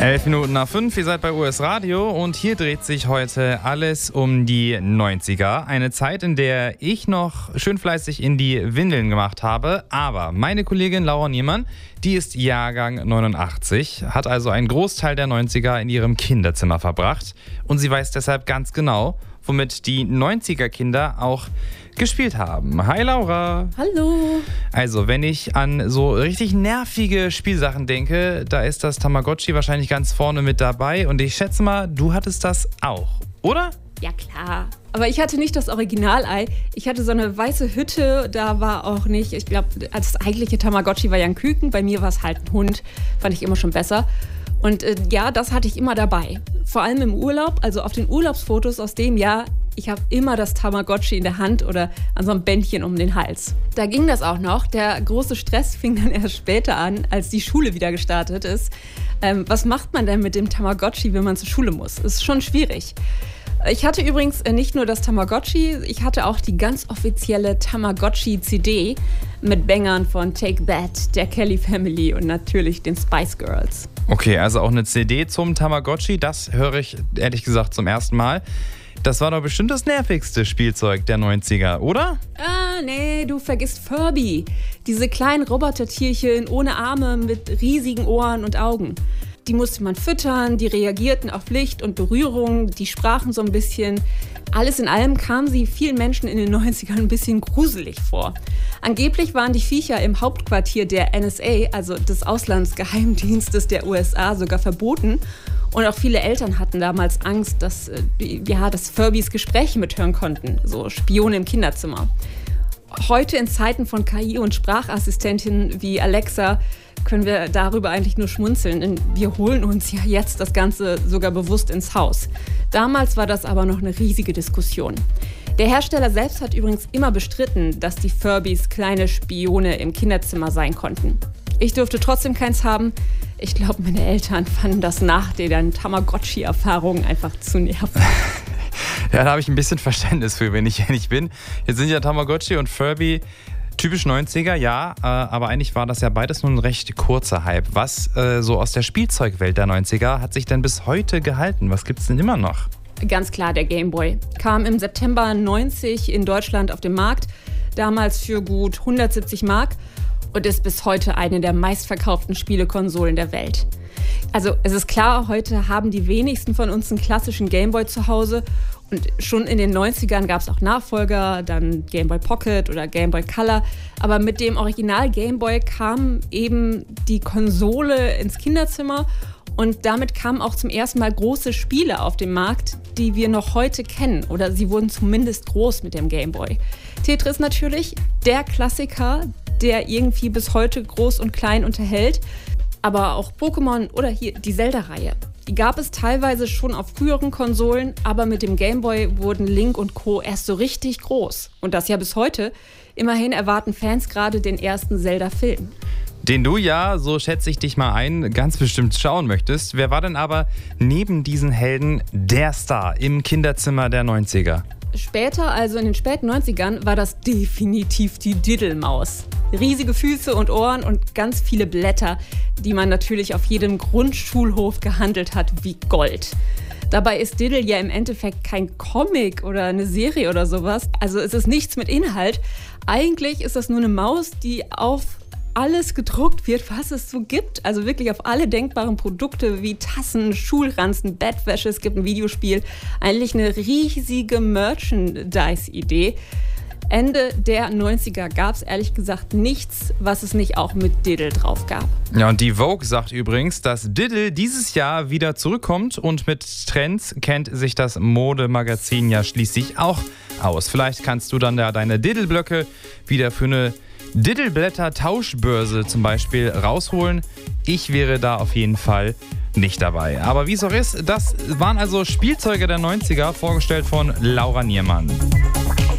11:05, ihr seid bei US Radio und hier dreht sich heute alles um die 90er. Eine Zeit, in der ich noch schön fleißig in die Windeln gemacht habe. Aber meine Kollegin Laura Niemann, die ist Jahrgang 89, hat also einen Großteil der 90er in ihrem Kinderzimmer verbracht. Und sie weiß deshalb ganz genau, womit die 90er-Kinder auch gespielt haben. Hi Laura! Hallo! Also, wenn ich an so richtig nervige Spielsachen denke, da ist das Tamagotchi wahrscheinlich ganz vorne mit dabei. Und ich schätze mal, du hattest das auch, oder? Ja klar. Aber ich hatte nicht das Originalei. Ich hatte so eine weiße Hütte, da war auch nicht, ich glaube, das eigentliche Tamagotchi war ja ein Küken. Bei mir war es halt ein Hund, fand ich immer schon besser. Und ja, das hatte ich immer dabei. Vor allem im Urlaub, also auf den Urlaubsfotos aus dem Jahr, ich habe immer das Tamagotchi in der Hand oder an so einem Bändchen um den Hals. Da ging das auch noch. Der große Stress fing dann erst später an, als die Schule wieder gestartet ist. Was macht man denn mit dem Tamagotchi, wenn man zur Schule muss? Das ist schon schwierig. Ich hatte übrigens nicht nur das Tamagotchi, ich hatte auch die ganz offizielle Tamagotchi-CD mit Bangern von Take That, der Kelly Family und natürlich den Spice Girls. Okay, also auch eine CD zum Tamagotchi, das höre ich ehrlich gesagt zum ersten Mal. Das war doch bestimmt das nervigste Spielzeug der 90er, oder? Nee, du vergisst Furby. Diese kleinen Robotertierchen ohne Arme mit riesigen Ohren und Augen. Die musste man füttern, die reagierten auf Licht und Berührung, die sprachen so ein bisschen. Alles in allem kamen sie vielen Menschen in den 90ern ein bisschen gruselig vor. Angeblich waren die Viecher im Hauptquartier der NSA, also des Auslandsgeheimdienstes der USA, sogar verboten. Und auch viele Eltern hatten damals Angst, dass Furbys Gespräche mithören konnten, so Spione im Kinderzimmer. Heute in Zeiten von KI und Sprachassistentinnen wie Alexa können wir darüber eigentlich nur schmunzeln, denn wir holen uns ja jetzt das Ganze sogar bewusst ins Haus. Damals war das aber noch eine riesige Diskussion. Der Hersteller selbst hat übrigens immer bestritten, dass die Furbys kleine Spione im Kinderzimmer sein konnten. Ich durfte trotzdem keins haben. Ich glaube, meine Eltern fanden das nach den Tamagotchi-Erfahrungen einfach zu nervig. Ja, da habe ich ein bisschen Verständnis für, wenn ich ehrlich bin. Jetzt sind ja Tamagotchi und Furby typisch 90er, ja, aber eigentlich war das ja beides nur ein recht kurzer Hype. Was so aus der Spielzeugwelt der 90er hat sich denn bis heute gehalten? Was gibt's denn immer noch? Ganz klar, der Gameboy. Kam im September 90 in Deutschland auf den Markt, damals für gut 170 Mark und ist bis heute eine der meistverkauften Spielekonsolen der Welt. Also es ist klar, heute haben die wenigsten von uns einen klassischen Gameboy zu Hause und schon in den 90ern gab es auch Nachfolger, dann Gameboy Pocket oder Gameboy Color, aber mit dem Original Gameboy kam eben die Konsole ins Kinderzimmer und damit kamen auch zum ersten Mal große Spiele auf den Markt, die wir noch heute kennen oder sie wurden zumindest groß mit dem Gameboy. Tetris natürlich, der Klassiker, der irgendwie bis heute groß und klein unterhält. Aber auch Pokémon oder hier die Zelda-Reihe. Die gab es teilweise schon auf früheren Konsolen, aber mit dem Gameboy wurden Link und Co. erst so richtig groß. Und das ja bis heute. Immerhin erwarten Fans gerade den ersten Zelda-Film. Den du ja, so schätze ich dich mal ein, ganz bestimmt schauen möchtest. Wer war denn aber neben diesen Helden der Star im Kinderzimmer der 90er? Später, also in den späten 90ern, war das definitiv die Diddelmaus. Riesige Füße und Ohren und ganz viele Blätter, die man natürlich auf jedem Grundschulhof gehandelt hat wie Gold. Dabei ist Diddle ja im Endeffekt kein Comic oder eine Serie oder sowas. Also es ist nichts mit Inhalt. Eigentlich ist das nur eine Maus, die auf alles gedruckt wird, was es so gibt. Also wirklich auf alle denkbaren Produkte wie Tassen, Schulranzen, Bettwäsche. Es gibt ein Videospiel. Eigentlich eine riesige Merchandise-Idee. Ende der 90er gab es ehrlich gesagt nichts, was es nicht auch mit Diddle drauf gab. Ja, und die Vogue sagt übrigens, dass Diddle dieses Jahr wieder zurückkommt und mit Trends kennt sich das Modemagazin ja schließlich auch aus. Vielleicht kannst du dann da deine Diddle-Blöcke wieder für eine Diddleblätter-Tauschbörse zum Beispiel rausholen. Ich wäre da auf jeden Fall nicht dabei. Aber wie es auch ist, das waren also Spielzeuge der 90er, vorgestellt von Laura Niemann.